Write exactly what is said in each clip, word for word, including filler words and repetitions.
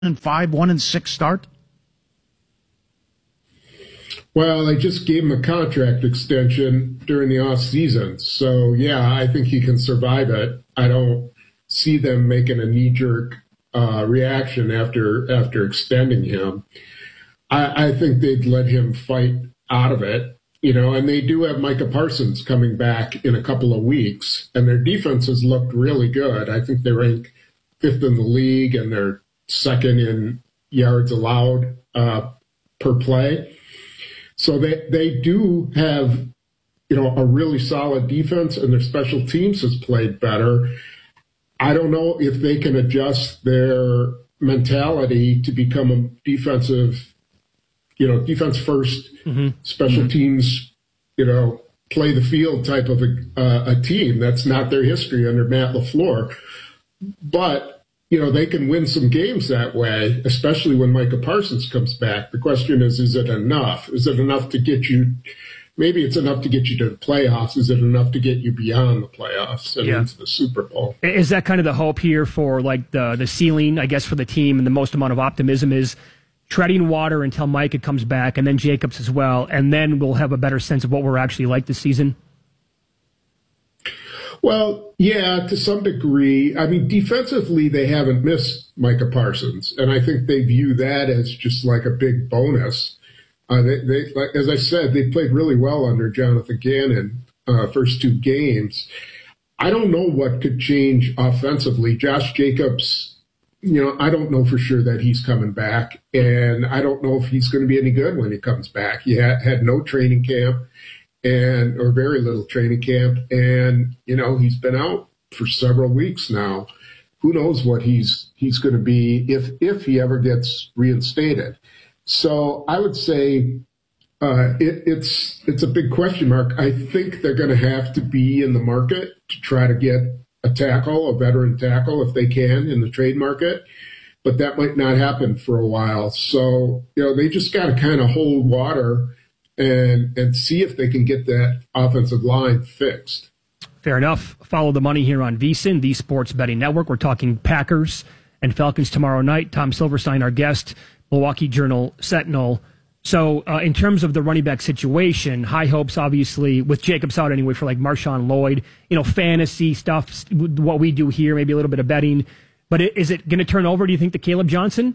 and five, one and six start? Well, they just gave him a contract extension during the off season. So, yeah, I think he can survive it. I don't see them making a knee-jerk uh, reaction after after extending him. I, I think they'd let him fight out of it, you know, and they do have Micah Parsons coming back in a couple of weeks, and their defense has looked really good. I think they rank fifth in the league, and they're second in yards allowed uh, per play. So they, they do have, you know, a really solid defense, and their special teams has played better. I don't know if they can adjust their mentality to become a defensive, you know, defense first, mm-hmm. special mm-hmm. teams, you know, play the field type of a, uh, a team. That's not their history under Matt LaFleur. But you know, they can win some games that way, especially when Micah Parsons comes back. The question is, is it enough? Is it enough to get you, maybe it's enough to get you to the playoffs. Is it enough to get you beyond the playoffs and yeah. into the Super Bowl? Is that kind of the hope here for like the, the ceiling, I guess, for the team, and the most amount of optimism is treading water until Micah comes back and then Jacobs as well, and then we'll have a better sense of what we're actually like this season? Well, yeah, to some degree. I mean, defensively, they haven't missed Micah Parsons, and I think they view that as just like a big bonus. Uh, they, they, like, as I said, they played really well under Jonathan Gannon uh, first two games. I don't know what could change offensively. Josh Jacobs, you know, I don't know for sure that he's coming back, and I don't know if he's going to be any good when he comes back. He had, had no training camp. And or very little training camp, and you know he's been out for several weeks now. Who knows what he's he's going to be if if he ever gets reinstated? So I would say uh, it, it's it's a big question mark. I think they're going to have to be in the market to try to get a tackle, a veteran tackle, if they can in the trade market, but that might not happen for a while. So you know they just got to kind of hold water. And, and see if they can get that offensive line fixed. Fair enough. Follow the money here on VSiN, the Sports Betting Network. We're talking Packers and Falcons tomorrow night. Tom Silverstein, our guest, Milwaukee Journal Sentinel. So uh, in terms of the running back situation, high hopes, obviously, with Jacobs out anyway for like Marshawn Lloyd, you know, fantasy stuff, what we do here, maybe a little bit of betting. But is it going to turn over, do you think, to Caleb Johnson?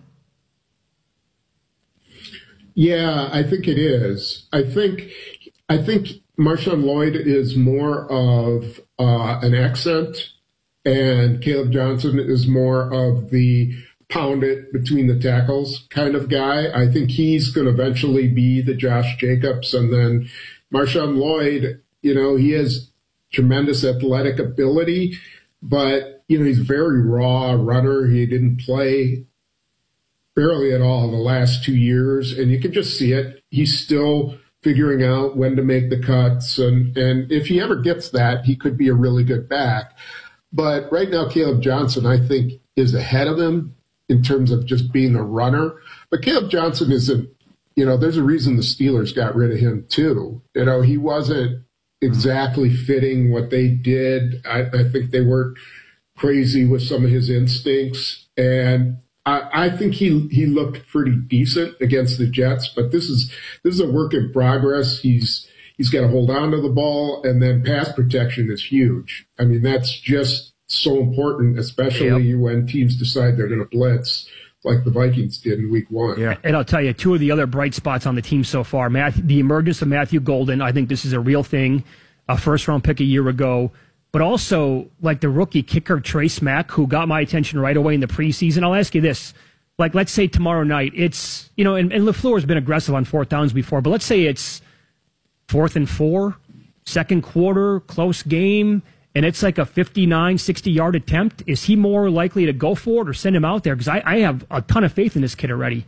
Yeah, I think it is. I think I think Marshawn Lloyd is more of uh, an accent, and Caleb Johnson is more of the pound it between the tackles kind of guy. I think he's going to eventually be the Josh Jacobs, and then Marshawn Lloyd, you know, he has tremendous athletic ability, but, you know, he's a very raw runner. He didn't play barely at all the last two years, and you can just see it. He's still figuring out when to make the cuts, and, and if he ever gets that, he could be a really good back. But right now, Caleb Johnson, I think, is ahead of him in terms of just being a runner. But Caleb Johnson isn't, you know, there's a reason the Steelers got rid of him too. You know, he wasn't exactly fitting what they did. I, I think they were crazy with some of his instincts, and I, I think he he looked pretty decent against the Jets, but this is this is a work in progress. He's he's got to hold on to the ball, and then pass protection is huge. I mean, that's just so important, especially yep. when teams decide they're going to blitz, like the Vikings did in week one. Yeah, and I'll tell you, two of the other bright spots on the team so far, Matthew, the emergence of Matthew Golden, I think this is a real thing, a first-round pick a year ago. But also, like the rookie kicker, Trace Mack, who got my attention right away in the preseason. I'll ask you this. Like, let's say tomorrow night, it's, you know, and, and LaFleur has been aggressive on fourth downs before, but let's say it's fourth and four, second quarter, close game, and it's like a fifty-nine, sixty-yard attempt. Is he more likely to go for it or send him out there? Because I, I have a ton of faith in this kid already.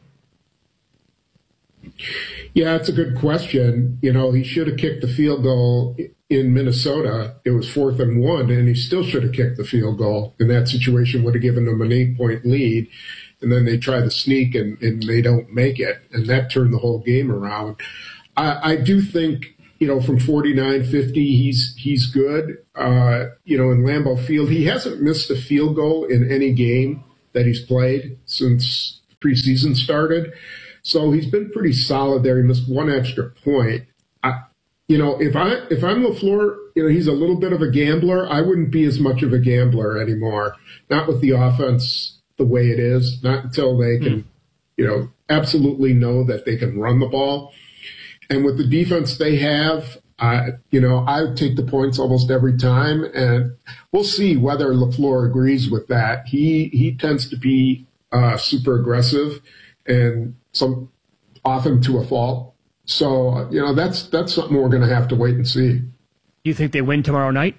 Yeah, it's a good question. You know, he should have kicked the field goal in Minnesota. It was fourth and one, and he still should have kicked the field goal. In that situation, would have given them an eight-point lead, and then they try the sneak, and, and they don't make it, and that turned the whole game around. I, I do think, you know, from forty-nine fifty, he's he's good. Uh, you know, in Lambeau Field, he hasn't missed a field goal in any game that he's played since preseason started. So he's been pretty solid there. He missed one extra point. I, you know, if I if I'm LaFleur, you know, he's a little bit of a gambler. I wouldn't be as much of a gambler anymore. Not with the offense the way it is. Not until they can, mm. you know, absolutely know that they can run the ball. And with the defense they have, I, you know, I would take the points almost every time. And we'll see whether LaFleur agrees with that. He he tends to be uh, super aggressive and some often to a fault. So, you know, that's that's something we're going to have to wait and see. You think they win tomorrow night?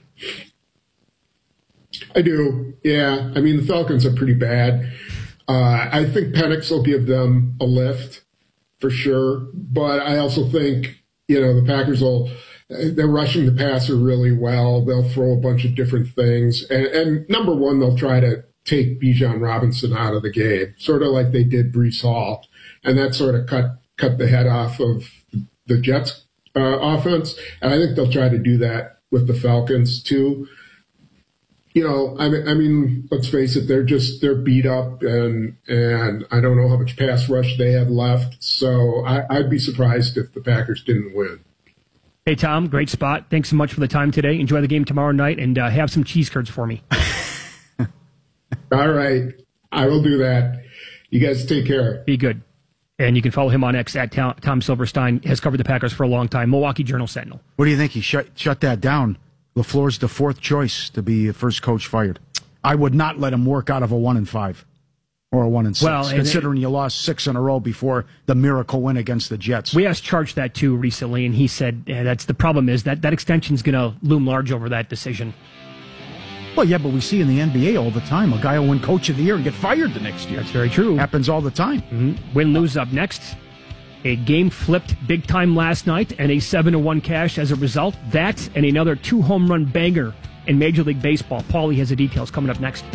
I do, yeah. I mean, the Falcons are pretty bad. Uh, I think Penix will give them a lift for sure. But I also think, you know, the Packers will – they're rushing the passer really well. They'll throw a bunch of different things. And, and number one, they'll try to take Bijan Robinson out of the game, sort of like they did Breece Hall. And that sort of cut cut the head off of the Jets uh, offense. And I think they'll try to do that with the Falcons too. You know, I mean, I mean, let's face it, they're just, they're beat up and, and I don't know how much pass rush they have left. So I, I'd be surprised if the Packers didn't win. Hey, Tom, great spot. Thanks so much for the time today. Enjoy the game tomorrow night and uh, have some cheese curds for me. All right. I will do that. You guys take care. Be good. And you can follow him on X at Tom Silverstein. Has covered the Packers for a long time. Milwaukee Journal-Sentinel. What do you think? He shut shut that down. LaFleur's the fourth choice to be the first coach fired. I would not let him work out of a one and five or a one and six, well, considering it, you lost six in a row before the miracle win against the Jets. We asked Charge that too recently, and he said yeah, that's the problem is that that extension is going to loom large over that decision. Well, yeah, but we see in the N B A all the time a guy will win Coach of the Year and get fired the next year. That's very true. Happens all the time. Mm-hmm. Win-lose up next. A game flipped big time last night and a seven to one cash as a result. That and another two home run banger in Major League Baseball. Paulie has the details coming up next.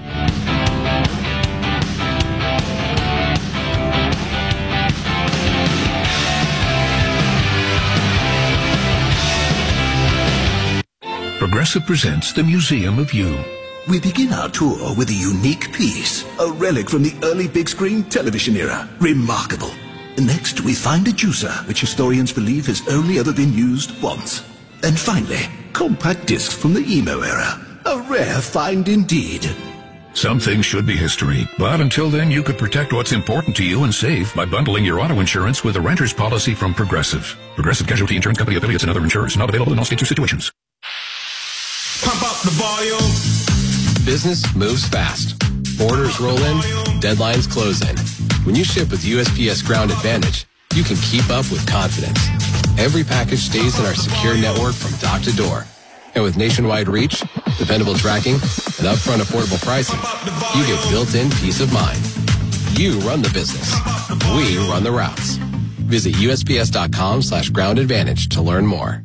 Progressive presents the Museum of You. We begin our tour with a unique piece, a relic from the early big screen television era. Remarkable. Next, we find a juicer, which historians believe has only ever been used once. And finally, compact discs from the emo era. A rare find indeed. Some things should be history, but until then you could protect what's important to you and save by bundling your auto insurance with a renter's policy from Progressive. Progressive Casualty Insurance Company affiliates and other insurers. Not available in all states or situations. Pump up the volume. Business moves fast. Orders roll in, deadlines close in. When you ship with U S P S Ground Advantage, you can keep up with confidence. Every package stays in our secure network from dock to door. And with nationwide reach, dependable tracking, and upfront affordable pricing, you get built-in peace of mind. You run the business. We run the routes. Visit USPS.com slash ground advantage to learn more.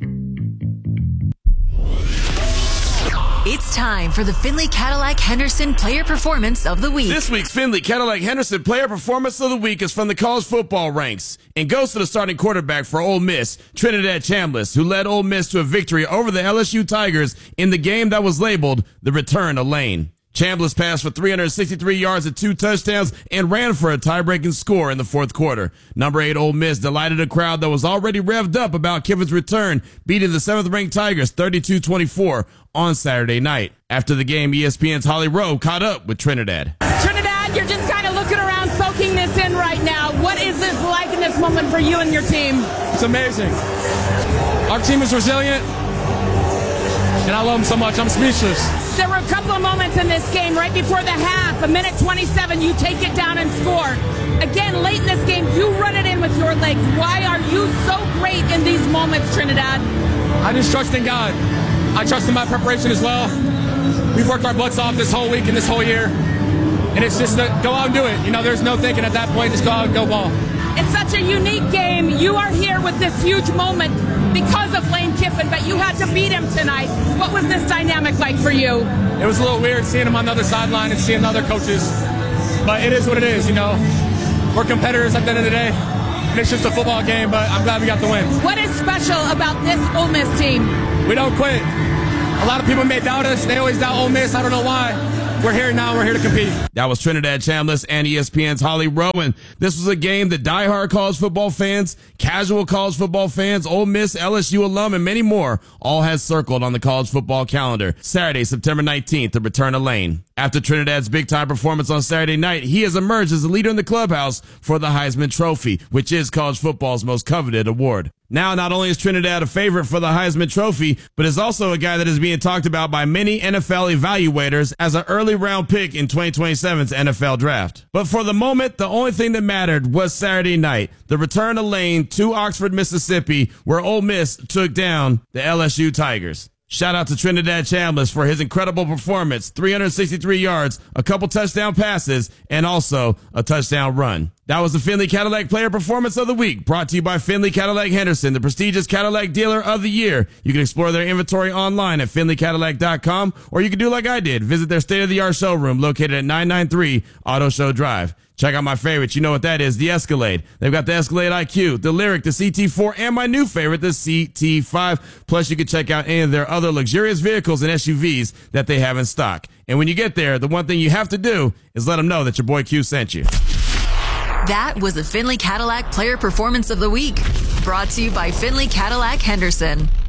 It's time for the Findlay Cadillac Henderson Player Performance of the Week. This week's Findlay Cadillac Henderson Player Performance of the Week is from the college football ranks and goes to the starting quarterback for Ole Miss, Trinidad Chambliss, who led Ole Miss to a victory over the L S U Tigers in the game that was labeled the Return to Lane. Chambliss passed for three hundred sixty-three yards and two touchdowns and ran for a tie-breaking score in the fourth quarter. Number eight Ole Miss delighted a crowd that was already revved up about Kiffin's return, beating the seventh-ranked Tigers thirty-two twenty-four on Saturday night. After the game, E S P N's Holly Rowe caught up with Trinidad. Trinidad, you're just kind of looking around, soaking this in right now. What is this like in this moment for you and your team? It's amazing. Our team is resilient, and I love them so much. I'm speechless. There were a couple of moments in this game right before the half. A minute twenty-seven, you take it down and score. Again, late in this game, you run it in with your legs. Why are you so great in these moments, Trinidad? I just trust in God. I trust in my preparation as well. We've worked our butts off this whole week and this whole year. And it's just to go out and do it. You know, there's no thinking at that point. Just go out and go ball. It's such a unique game. You are here with this huge moment because of Lane Kiffin, but you had to beat him tonight. What was this dynamic like for you? It was a little weird seeing him on the other sideline and seeing other coaches. But it is what it is, you know. We're competitors at the end of the day. And it's just a football game, but I'm glad we got the win. What is special about this Ole Miss team? We don't quit. A lot of people may doubt us. They always doubt Ole Miss. I don't know why. we're here now. We're here to compete. That was Trinidad Chambliss and E S P N's Holly Rowan. This was a game that diehard college football fans, casual college football fans, Ole Miss, L S U alum, and many more all had circled on the college football calendar. Saturday, September nineteenth, the return of Lane. After Trinidad's big-time performance on Saturday night, he has emerged as a leader in the clubhouse for the Heisman Trophy, which is college football's most coveted award. Now, not only is Trinidad a favorite for the Heisman Trophy, but is also a guy that is being talked about by many N F L evaluators as an early round pick in twenty twenty-seven's N F L draft. But for the moment, the only thing that mattered was Saturday night, the return of Lane to Oxford, Mississippi, where Ole Miss took down the L S U Tigers. Shout out to Trinidad Chambliss for his incredible performance, three hundred sixty-three yards, a couple touchdown passes, and also a touchdown run. That was the Findlay Cadillac Player Performance of the Week, brought to you by Findlay Cadillac Henderson, the prestigious Cadillac Dealer of the Year. You can explore their inventory online at findlay cadillac dot com, or you can do like I did, visit their state-of-the-art showroom located at nine ninety-three Auto Show Drive. Check out my favorite. You know what that is, the Escalade. They've got the Escalade I Q, the Lyric, the C T four, and my new favorite, the C T five. Plus, you can check out any of their other luxurious vehicles and S U Vs that they have in stock. And when you get there, the one thing you have to do is let them know that your boy Q sent you. That was the Findlay Cadillac Player Performance of the Week, brought to you by Findlay Cadillac Henderson.